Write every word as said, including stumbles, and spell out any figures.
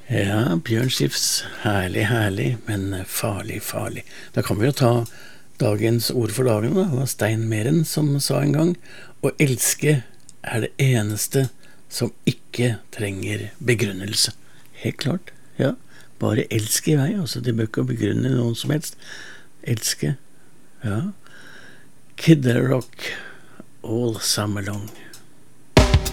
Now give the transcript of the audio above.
Ja, Bjørn Skifs, herlig, herlig, men farlig, farlig. Da kan vi jo ta dagens ord for dagen, da. Det var Stein Meren som sa en gang, å elske er det eneste som ikke trenger begrunnelse. Helt klart, ja. Bare elsk i vei, altså det bør ikke begrunne noen som helst. Elske, ja. Kid Rock, all summer long.